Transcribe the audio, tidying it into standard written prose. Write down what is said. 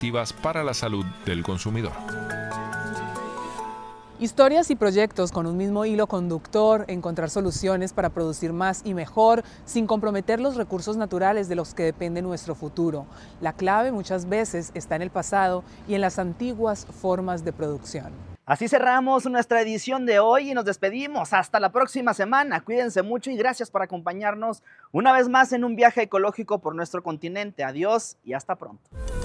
efectivas para la salud del consumidor. Historias y proyectos con un mismo hilo conductor, encontrar soluciones para producir más y mejor, sin comprometer los recursos naturales de los que depende nuestro futuro. La clave muchas veces está en el pasado y en las antiguas formas de producción. Así cerramos nuestra edición de hoy y nos despedimos. Hasta la próxima semana. Cuídense mucho y gracias por acompañarnos una vez más en un viaje ecológico por nuestro continente. Adiós y hasta pronto.